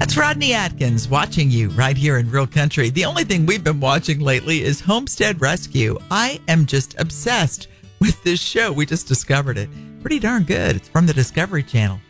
That's Rodney Atkins watching you right here in Real Country. The only thing we've been watching lately is Homestead Rescue. I am just obsessed with this show. We just discovered it. Pretty darn good. It's from the Discovery Channel.